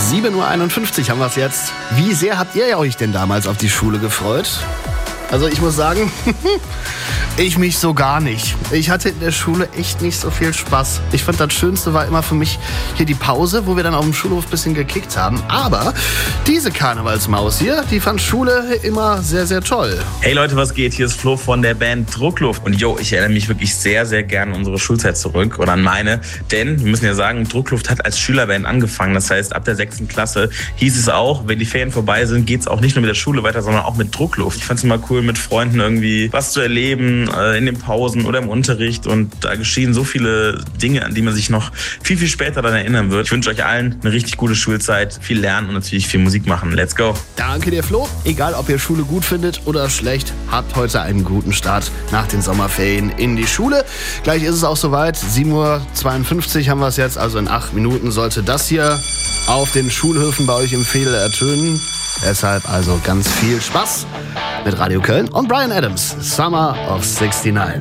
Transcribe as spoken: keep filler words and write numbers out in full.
sieben Uhr einundfünfzig haben wir es jetzt. Wie sehr habt ihr euch denn damals auf die Schule gefreut? Also ich muss sagen, ich mich so gar nicht. Ich hatte in der Schule echt nicht so viel Spaß. Ich fand, das Schönste war immer für mich hier die Pause, wo wir dann auf dem Schulhof ein bisschen gekickt haben. Aber diese Karnevalsmaus hier, die fand Schule immer sehr, sehr toll. Hey Leute, was geht? Hier ist Flo von der Band Druckluft. Und yo, ich erinnere mich wirklich sehr, sehr gerne an unsere Schulzeit zurück oder an meine. Denn wir müssen ja sagen, Druckluft hat als Schülerband angefangen. Das heißt, ab der sechsten Klasse hieß es auch, wenn die Ferien vorbei sind, geht es auch nicht nur mit der Schule weiter, sondern auch mit Druckluft. Ich fand es immer cool, mit Freunden irgendwie was zu erleben, äh, in den Pausen oder im Unterricht. Und da geschehen so viele Dinge, an die man sich noch viel, viel später dann erinnern wird. Ich wünsche euch allen eine richtig gute Schulzeit, viel lernen und natürlich viel Musik machen. Let's go! Danke dir, Flo. Egal, ob ihr Schule gut findet oder schlecht, habt heute einen guten Start nach den Sommerferien in die Schule. Gleich ist es auch soweit. sieben Uhr zweiundfünfzig haben wir es jetzt, also in acht Minuten sollte das hier auf den Schulhöfen bei euch im Fädel ertönen. Deshalb also ganz viel Spaß mit Radio Köln und Bryan Adams, Summer of sixty-nine.